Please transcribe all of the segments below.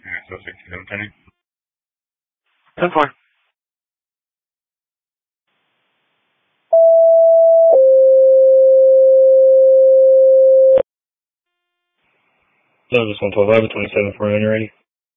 Alright, so 67 pending. 10-4. This 112, I have a 27 for you ready.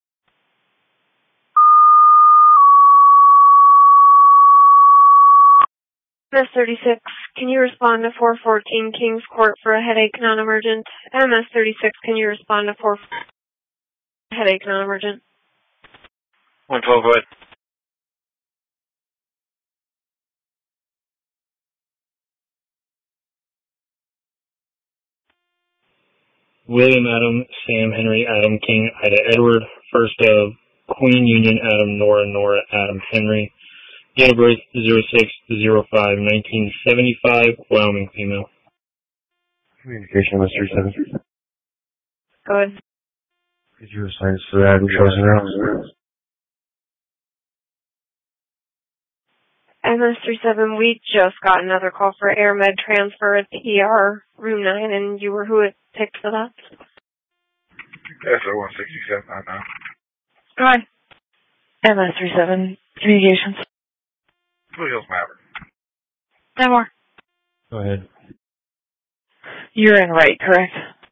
MS-36, can you respond to 414 Kings Court for a headache non-emergent? MS-36, can you respond to 4 headache non-emergent? 112, go ahead. William Adam, Sam Henry, Adam King, Ida Edward, first of Queen Union, Adam Nora, Nora Adam Henry, date of birth 06/05/1975, Wyoming female. Communication MS-37. Go ahead. Could you assign to that and chosen rounds? MS-37, we just got another call for air med transfer at the ER, room 9, and you were who it picked for that? SO-167, not now. Hi. MS-37, communications. Blue Hills Maverick. 10 more. Go ahead. You're in right, correct?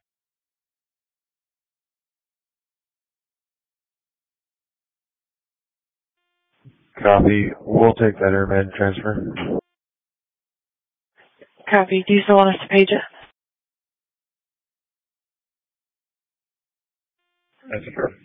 Copy. We'll take that air med transfer. Copy. Do you still want us to page it? That's affirmed.